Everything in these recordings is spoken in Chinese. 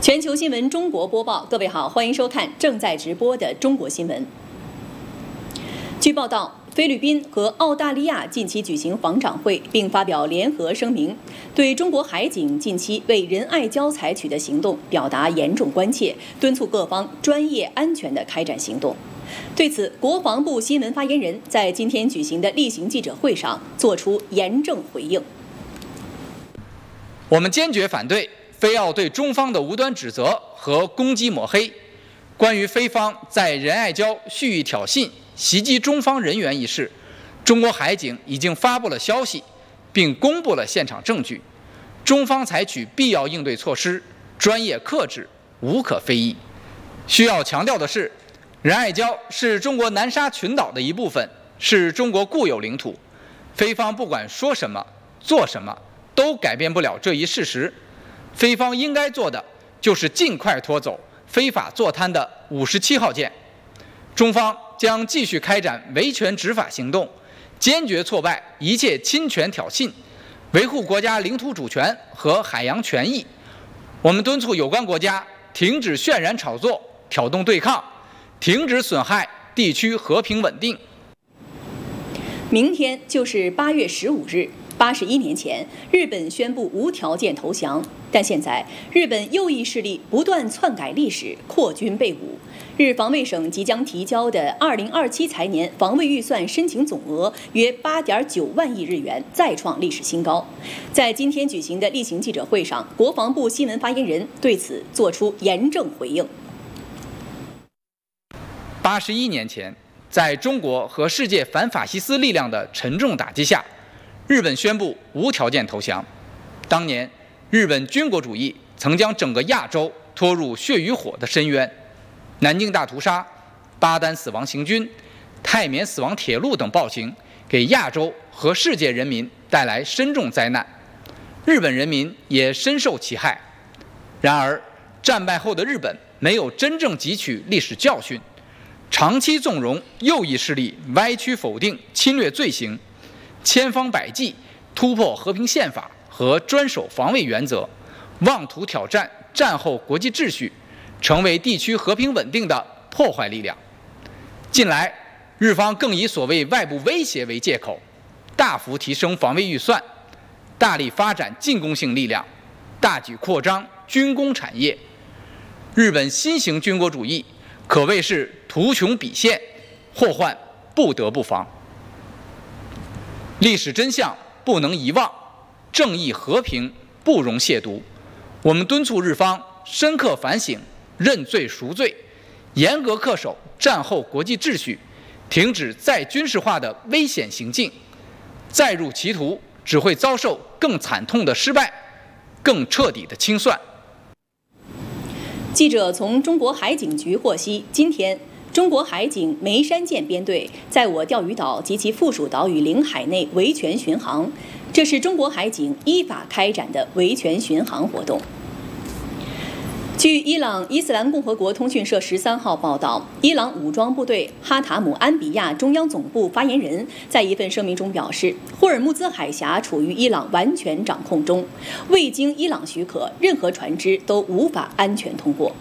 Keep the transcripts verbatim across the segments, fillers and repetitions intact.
全球新闻中国播报，各位好，欢迎收看正在直播的中国新闻。据报道，菲律宾和澳大利亚近期举行防长会，并发表联合声明，对中国海警近期为仁爱礁采取的行动表达严重关切，敦促各方专业安全地开展行动。对此，国防部新闻发言人在今天举行的例行记者会上作出严正回应。 我们坚决反对菲澳对中方的无端指责和攻击抹黑。关于菲方在仁爱礁蓄意挑衅、袭击中方人员一事，中国海警已经发布了消息，并公布了现场证据。中方采取必要应对措施，专业克制，无可非议。需要强调的是，仁爱礁是中国南沙群岛的一部分，是中国固有领土。菲方不管说什么、做什么，都改变不了这一事实。菲方应该做的就是尽快拖走非法坐滩的五十七号舰。中方将继续开展维权执法行动，坚决挫败一切侵权挑衅，维护国家领土主权和海洋权益。我们敦促有关国家停止渲染炒作、挑动对抗，停止损害地区和平稳定。 明天就是八月十五日。八十一年前，日本宣布无条件投降，但现在日本右翼势力不断篡改历史，扩军备武。日防卫省即将提交的二零二七财年防卫预算申请总额约八点九万亿日元，再创历史新高。在今天举行的例行记者会上，国防部新闻发言人对此作出严正回应。 八十一年前，在中国和世界反法西斯力量的沉重打击下，日本宣布无条件投降。当年，日本军国主义曾将整个亚洲拖入血与火的深渊。南京大屠杀、巴丹死亡行军、泰缅死亡铁路等暴行，给亚洲和世界人民带来深重灾难，日本人民也深受其害。然而，战败后的日本没有真正汲取历史教训，长期纵容右翼势力歪曲否定侵略罪行，千方百计突破和平宪法和专守防卫原则，妄图挑战战后国际秩序，成为地区和平稳定的破坏力量。近来，日方更以所谓外部威胁为借口，大幅提升防卫预算，大力发展进攻性力量，大举扩张军工产业。日本新型军国主义可谓是图穷匕现，祸患不得不防。历史真相不能遗忘，正义和平不容亵渎。我们敦促日方深刻反省，认罪赎罪，严格恪守战后国际秩序，停止再军事化的危险行径。再入歧途，只会遭受更惨痛的失败，更彻底的清算。 记者从中国海警局获悉，今天中国海警梅山舰编队在我钓鱼岛及其附属岛屿领海内维权巡航，这是中国海警依法开展的维权巡航活动。据伊朗伊斯兰共和国通讯社十三号报道，伊朗武装部队哈塔姆安比亚中央总部发言人在一份声明中表示，霍尔木兹海峡处于伊朗完全掌控中，未经伊朗许可，任何船只都无法安全通过。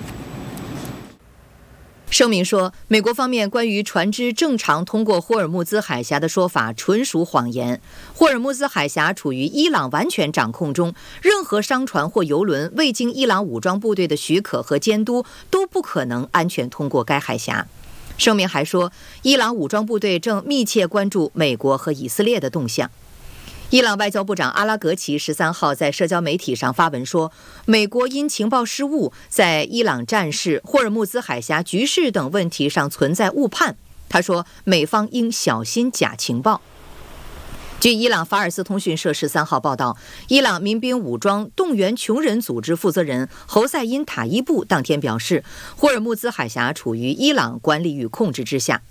声明说，美国方面关于船只正常通过霍尔木兹海峡的说法纯属谎言。霍尔木兹海峡处于伊朗完全掌控中，任何商船或油轮未经伊朗武装部队的许可和监督，都不可能安全通过该海峡。声明还说，伊朗武装部队正密切关注美国和以色列的动向。伊朗外交部长阿拉格齐十三号在社交媒体上发文说，美国因情报失误，在伊朗战事、霍尔木兹海峡局势等问题上存在误判。他说，美方应小心假情报。据伊朗法尔斯通讯社十三号报道，伊朗民兵武装动员穷人组织负责人侯赛因塔伊布当天表示，霍尔木兹海峡处于伊朗管理与控制之下。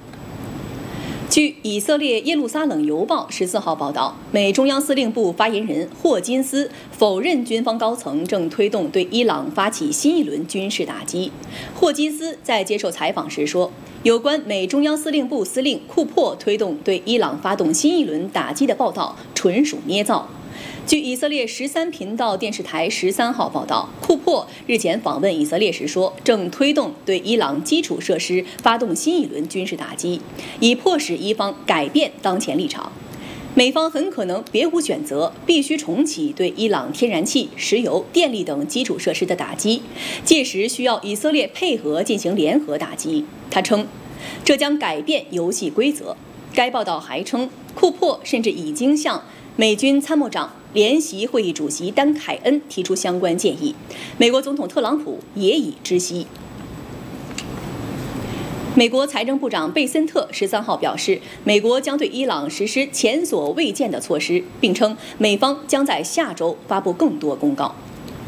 据以色列耶路撒冷邮报十四号报道，美中央司令部发言人霍金斯否认军方高层正推动对伊朗发起新一轮军事打击。霍金斯在接受采访时说，有关美中央司令部司令库珀推动对伊朗发动新一轮打击的报道纯属捏造。 据以色列十三频道电视台十三号报道，库珀日前访问以色列时说，正推动对伊朗基础设施发动新一轮军事打击，以迫使伊方改变当前立场。美方很可能别无选择，必须重启对伊朗天然气、石油、电力等基础设施的打击，届时需要以色列配合进行联合打击。他称，这将改变游戏规则。该报道还称，库珀甚至已经向美军参谋长联席会议主席丹凯恩提出相关建议，美国总统特朗普也已知悉。美国财政部长贝森特十三号表示，美国将对伊朗实施前所未见的措施，并称美方将在下周发布更多公告。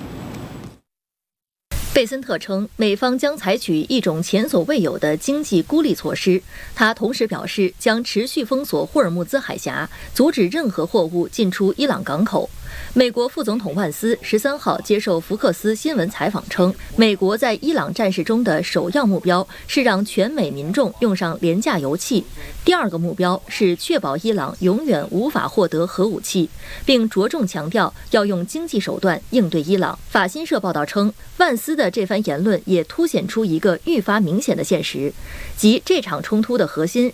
贝森特称，美方将采取一种前所未有的经济孤立措施。他同时表示，将持续封锁霍尔木兹海峡，阻止任何货物进出伊朗港口。美国副总统万斯十三号接受福克斯新闻采访称，美国在伊朗战事中的首要目标是让全美民众用上廉价油气，第二个目标是确保伊朗永远无法获得核武器，并着重强调要用经济手段应对伊朗。法新社报道称，万斯的这番言论也凸显出一个愈发明显的现实，即这场冲突的核心